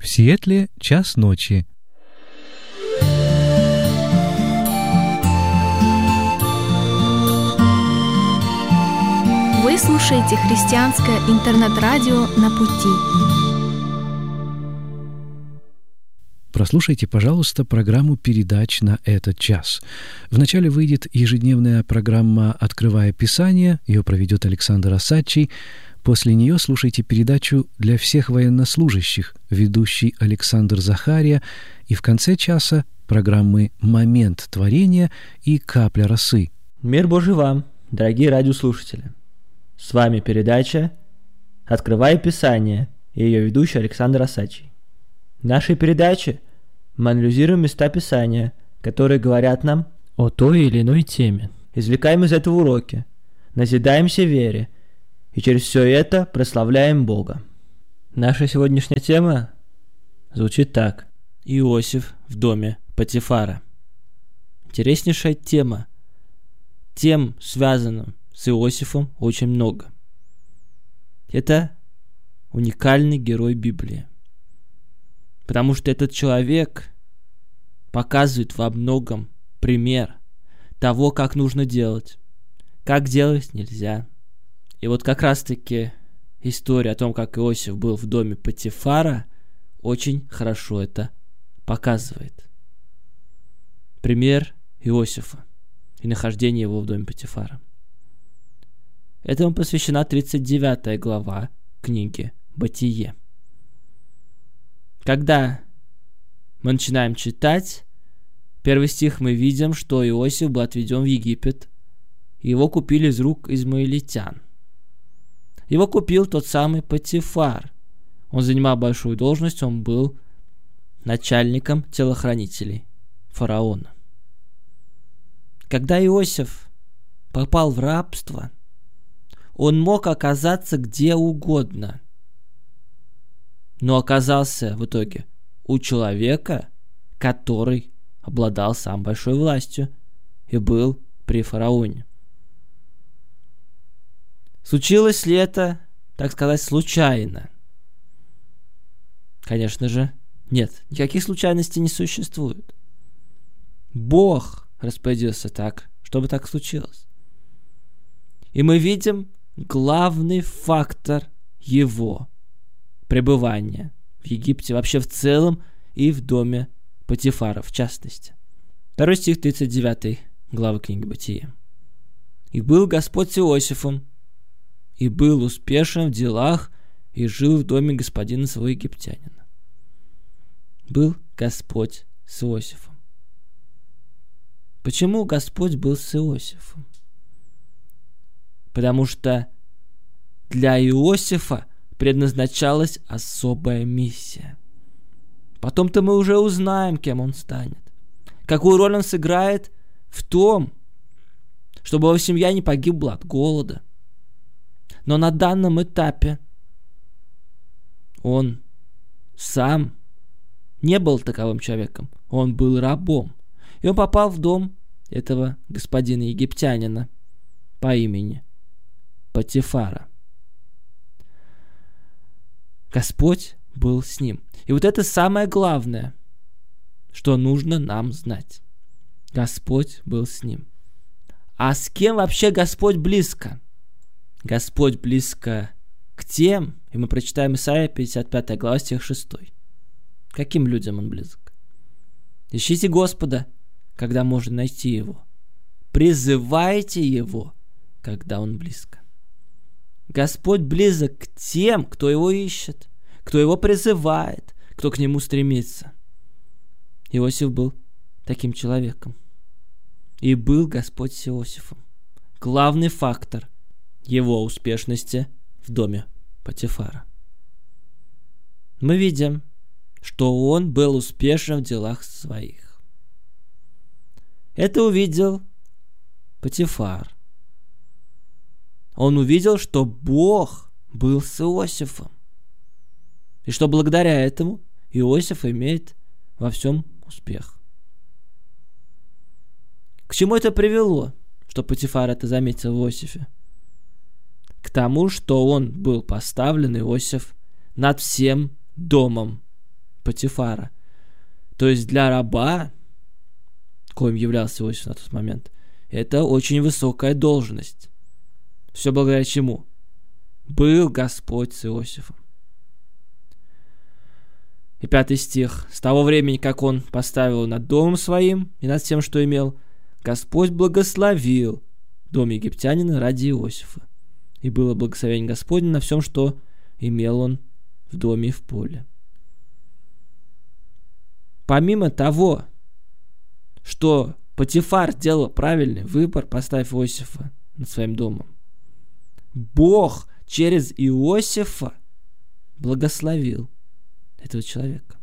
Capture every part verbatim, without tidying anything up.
В Сиэтле час ночи. Вы слушаете христианское интернет-радио «На пути». Прослушайте, пожалуйста, программу передач на этот час. Вначале выйдет ежедневная программа «Открывая Писание». Ее проведет Александр Осадчий. После нее слушайте передачу «Для всех военнослужащих», ведущий Александр Захария. И в конце часа программы «Момент творения» и «Капля росы». Мир Божий вам, дорогие радиослушатели! С вами передача «Открывая Писание» и ее ведущий Александр Осадчий. В нашей передаче мы анализируем места Писания, которые говорят нам о той или иной теме. Извлекаем из этого уроки, назидаемся вере и через все это прославляем Бога. Наша сегодняшняя тема звучит так: Иосиф в доме Потифара. Интереснейшая тема. Тем, связанным с Иосифом, очень много. Это уникальный герой Библии, потому что этот человек показывает во многом пример того, как нужно делать, как делать нельзя. И вот как раз-таки история о том, как Иосиф был в доме Потифара, очень хорошо это показывает. Пример Иосифа и нахождение его в доме Потифара. Этому посвящена тридцать девятая глава книги «Бытие». Когда мы начинаем читать, первый стих мы видим, что Иосиф был отведен в Египет, и его купили из рук измаилитян. Его купил тот самый Потифар. Он занимал большую должность, он был начальником телохранителей фараона. Когда Иосиф попал в рабство, он мог оказаться где угодно, но оказался в итоге у человека, который обладал самой большой властью и был при фараоне. Случилось ли это, так сказать, случайно? Конечно же, нет. Никаких случайностей не существует. Бог распорядился так, чтобы так случилось. И мы видим главный фактор его пребывания в Египте, вообще в целом, и в доме Потифара в частности. Второй стих тридцать девятой главы книги «Бытие». «И был Господь с Иосифом, и был успешен в делах, и жил в доме господина своего египтянина». Был Господь с Иосифом. Почему Господь был с Иосифом? Потому что для Иосифа предназначалась особая миссия. Потом-то мы уже узнаем, кем он станет. Какую роль он сыграет в том, чтобы его семья не погибла от голода. Но на данном этапе он сам не был таковым человеком. Он был рабом. И он попал в дом этого господина египтянина по имени Потифара. Господь был с ним. И вот это самое главное, что нужно нам знать. Господь был с ним. А с кем вообще Господь близко? Господь близко к тем, и мы прочитаем Исайя пятьдесят пятая глава, стих шестой. Каким людям он близок? Ищите Господа, когда можно найти Его. Призывайте Его, когда Он близко. Господь близок к тем, кто Его ищет, кто Его призывает, кто к Нему стремится. Иосиф был таким человеком. И был Господь с Иосифом. Главный фактор его успешности в доме Потифара. Мы видим, что он был успешен в делах своих. Это увидел Потифар. Он увидел, что Бог был с Иосифом. И что благодаря этому Иосиф имеет во всем успех. К чему это привело, что Потифар это заметил в Иосифе? К тому, что он был поставлен, Иосиф, над всем домом Потифара. То есть для раба, коим являлся Иосиф на тот момент, это очень высокая должность. Все благодаря чему? Был Господь с Иосифом. И пятый стих. С того времени, как он поставил над домом своим и над всем, что имел, Господь благословил дом египтянина ради Иосифа. И было благословение Господне на всем, что имел он в доме и в поле. Помимо того, что Потифар делал правильный выбор, поставив Иосифа над своим домом, Бог через Иосифа благословил этого человека.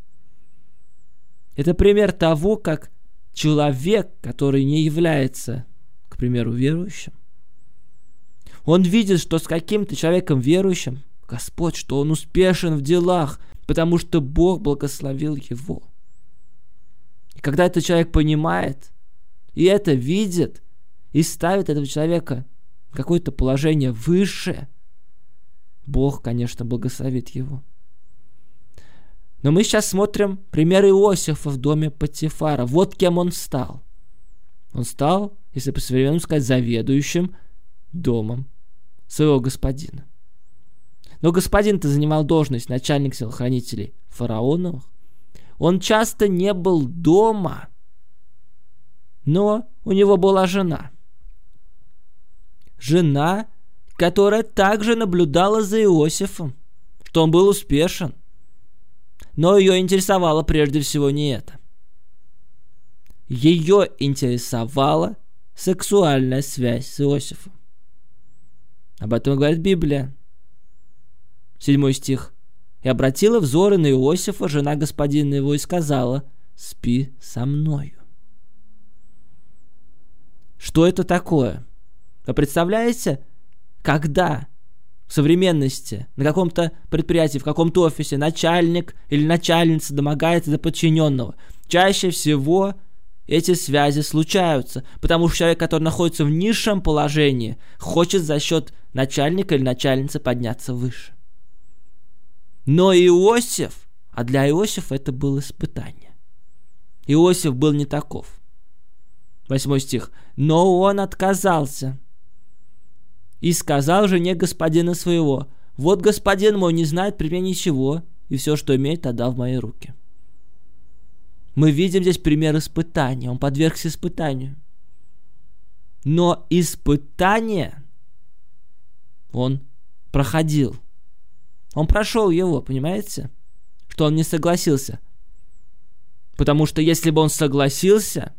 Это пример того, как человек, который не является, к примеру, верующим, он видит, что с каким-то человеком верующим, Господь, что он успешен в делах, потому что Бог благословил его. И когда этот человек понимает, и это видит, и ставит этого человека в какое-то положение выше, Бог, конечно, благословит его. Но мы сейчас смотрим пример Иосифа в доме Потифара. Вот кем он стал. Он стал, если по-современному сказать, заведующим домом своего господина. Но господин-то занимал должность начальник телохранителей фараоновых. Он часто не был дома, но у него была жена. Жена, которая также наблюдала за Иосифом, что он был успешен. Но ее интересовало прежде всего не это. Ее интересовала сексуальная связь с Иосифом. Об этом говорит Библия. Седьмой стих. «И обратила взоры на Иосифа, жена господина его, и сказала: спи со мною». Что это такое? Вы представляете, когда в современности на каком-то предприятии, в каком-то офисе начальник или начальница домогается до подчиненного, чаще всего эти связи случаются, потому что человек, который находится в низшем положении, хочет за счет начальника или начальницы подняться выше. Но Иосиф, а для Иосифа это было испытание. Иосиф был не таков. Восьмой стих. «Но он отказался и сказал жене господина своего: вот господин мой не знает при мне ничего, и все, что имеет, отдал в мои руки». Мы видим здесь пример испытания. Он подвергся испытанию. Но испытание он проходил. Он прошел его, понимаете? Что он не согласился. Потому что если бы он согласился,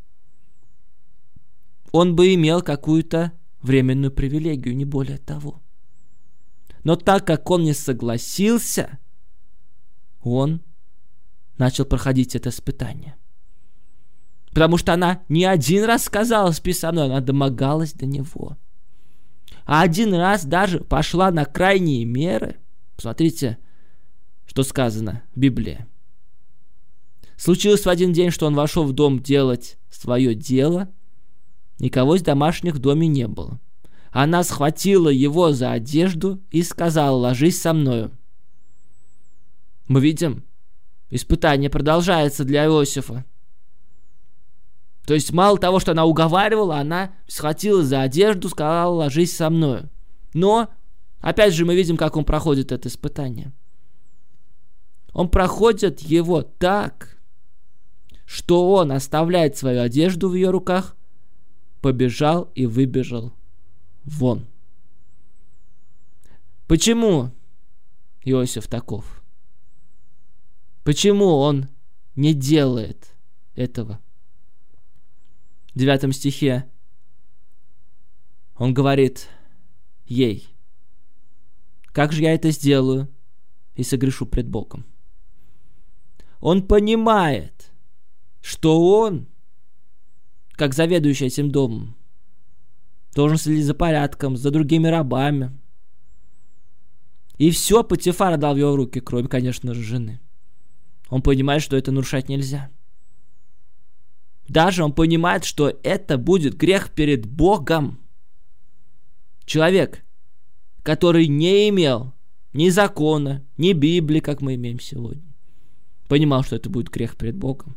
он бы имел какую-то временную привилегию, не более того. Но так как он не согласился, он начал проходить это испытание. Потому что она не один раз сказала: спи со мной, она домогалась до него. А один раз даже пошла на крайние меры. Посмотрите, что сказано в Библии. Случилось в один день, что он вошел в дом делать свое дело. Никого из домашних в доме не было. Она схватила его за одежду и сказала: ложись со мною. Мы видим, испытание продолжается для Иосифа. То есть мало того, что она уговаривала, она схватила за одежду, сказала: ложись со мною. Но, опять же, мы видим, как он проходит это испытание. Он проходит его так, что он оставляет свою одежду в ее руках, побежал и выбежал вон. Почему Иосиф таков? Почему он не делает этого? В девятом стихе он говорит ей: как же я это сделаю и согрешу пред Богом? Он понимает, что он, как заведующий этим домом, должен следить за порядком, за другими рабами. И все Потифар дал в его руки, кроме, конечно же, жены. Он понимает, что это нарушать нельзя. Даже он понимает, что это будет грех перед Богом. Человек, который не имел ни закона, ни Библии, как мы имеем сегодня, понимал, что это будет грех перед Богом.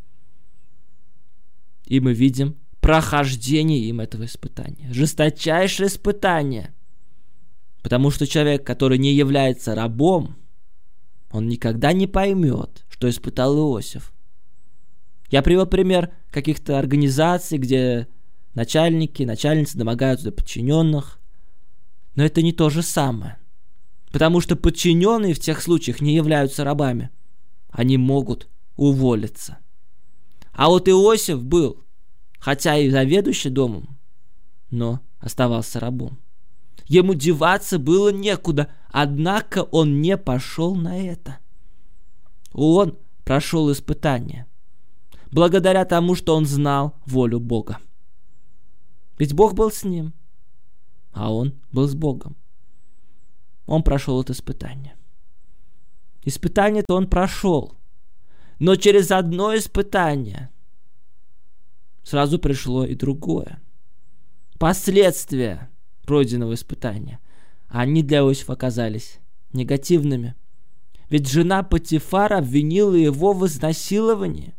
И мы видим прохождение им этого испытания. Жесточайшее испытание. Потому что человек, который не является рабом, он никогда не поймет, что испытал Иосиф. Я привел пример каких-то организаций, где начальники, начальницы домогаются до подчиненных. Но это не то же самое. Потому что подчиненные в тех случаях не являются рабами. Они могут уволиться. А вот Иосиф был, хотя и заведующий домом, но оставался рабом. Ему деваться было некуда, однако он не пошел на это. Он прошел испытание, благодаря тому, что он знал волю Бога. Ведь Бог был с ним, а он был с Богом. Он прошел это испытание. Испытание-то он прошел, но через одно испытание сразу пришло и другое. Последствия пройденного испытания, они для Иосифа оказались негативными. Ведь жена Потифара обвинила его в изнасиловании.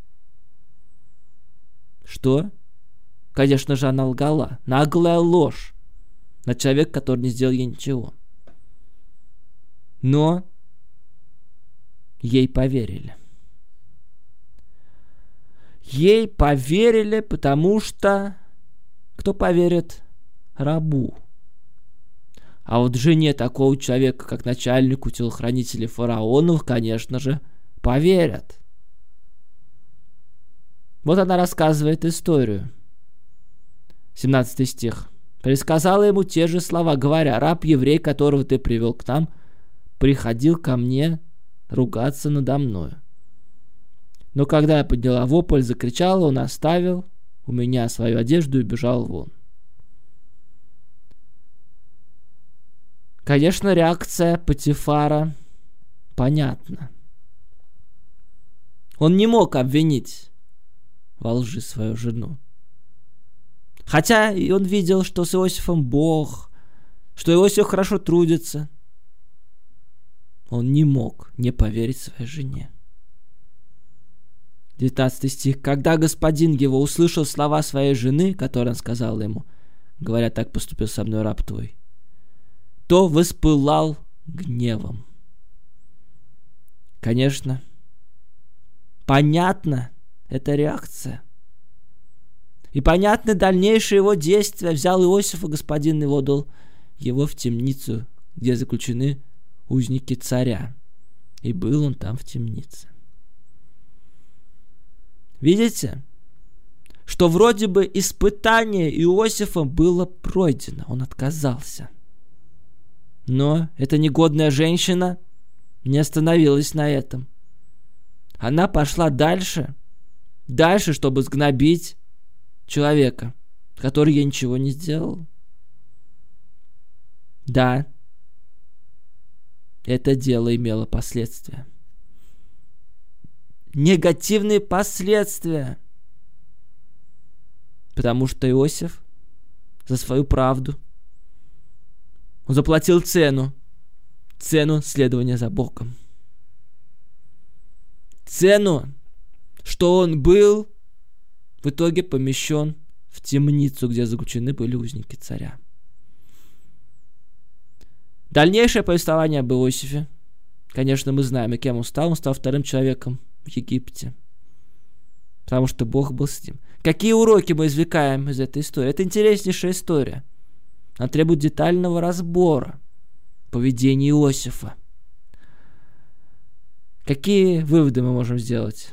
Что? Конечно же, она лгала. Наглая ложь на человека, который не сделал ей ничего. Но ей поверили. Ей поверили, потому что кто поверит рабу? А вот жене такого человека, как начальнику телохранителей фараонов, конечно же, поверят. Вот она рассказывает историю. семнадцатый стих. «Пересказала ему те же слова, говоря: раб-еврей, которого ты привел к нам, приходил ко мне ругаться надо мною. Но когда я подняла вопль, закричала, он оставил у меня свою одежду и бежал вон». Конечно, реакция Потифара понятна. Он не мог обвинить во лжи свою жену. Хотя и он видел, что с Иосифом Бог, что Иосиф хорошо трудится. Он не мог не поверить своей жене. девятнадцатый стих. «Когда господин его услышал слова своей жены, которые он сказал ему, говоря: так поступил со мной раб твой, то воспылал гневом». Конечно, понятна эта реакция. И понятны дальнейшие его действия. Взял Иосифа господин его, дал его в темницу, где заключены узники царя. И был он там в темнице. Видите, что вроде бы испытание Иосифа было пройдено. Он отказался. Но эта негодная женщина не остановилась на этом. Она пошла дальше, дальше, чтобы сгнобить человека, который ей ничего не сделал. Да, это дело имело последствия. Негативные последствия. Потому что Иосиф за свою правду он заплатил цену. Цену следования за Богом. Цену, что он был в итоге помещен в темницу, где заключены были узники царя. Дальнейшее повествование об Иосифе, конечно, мы знаем, и кем он стал. Он стал вторым человеком в Египте, потому что Бог был с ним. Какие уроки мы извлекаем из этой истории? Это интереснейшая история. Она требует детального разбора поведения Иосифа. Какие выводы мы можем сделать?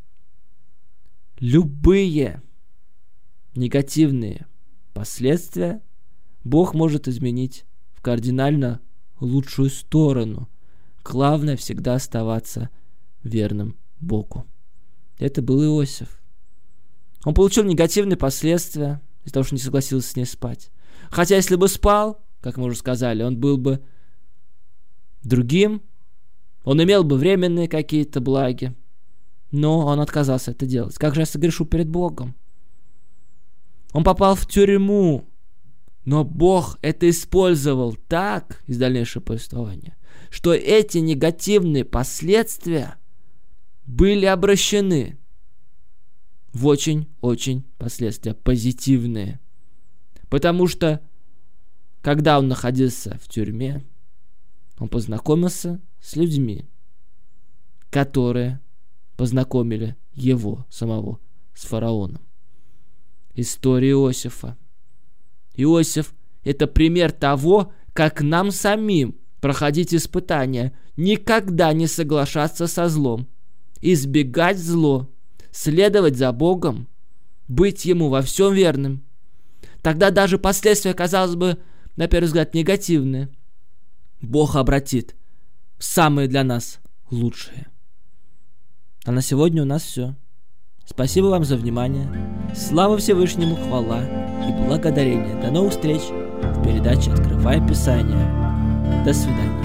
Любые негативные последствия Бог может изменить в кардинально лучшую сторону. Главное всегда оставаться верным Богу. Это был Иосиф. Он получил негативные последствия из-за того, что не согласился с ней спать. Хотя если бы спал, как мы уже сказали, он был бы другим, он имел бы временные какие-то благи, но он отказался это делать. Как же я согрешу перед Богом? Он попал в тюрьму, но Бог это использовал так, из дальнейшего повествования, что эти негативные последствия были обращены в очень-очень последствия позитивные. Потому что, когда он находился в тюрьме, он познакомился с людьми, которые познакомили его самого с фараоном. История Иосифа. Иосиф – это пример того, как нам самим проходить испытания, никогда не соглашаться со злом, избегать зло, следовать за Богом, быть Ему во всем верным. Тогда даже последствия, казалось бы, на первый взгляд негативные, Бог обратит в самые для нас лучшие. А на сегодня у нас все. Спасибо вам за внимание. Слава Всевышнему, хвала и благодарение. До новых встреч в передаче «Открывая Писание». До свидания.